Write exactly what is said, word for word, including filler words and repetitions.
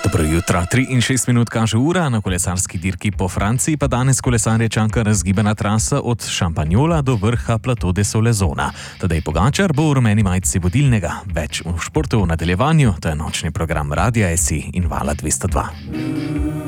Dobro jutro, tri in šest minut kaže ura, na kolesarski dirki po Franciji pa danes kolesarje čaka razgibana trasa od Šampanjola do vrha Plateau de Solezona. Tadej Pogačar bo v rumeni majici vodilnega. Več v športu v nadaljevanju, to je nočni program Radia S I in Vala dvesto dva.